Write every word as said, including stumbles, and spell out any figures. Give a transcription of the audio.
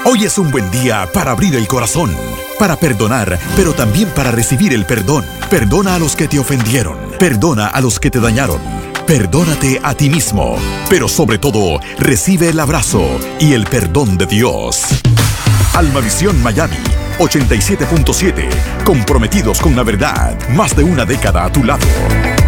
Hoy es un buen día para abrir el corazón, para perdonar, pero también para recibir el perdón. Perdona a los que te ofendieron, perdona a los que te dañaron, perdónate a ti mismo, pero sobre todo, recibe el abrazo y el perdón de Dios. Almavisión Miami, ochenta y siete punto siete, comprometidos con la verdad, más de una década a tu lado.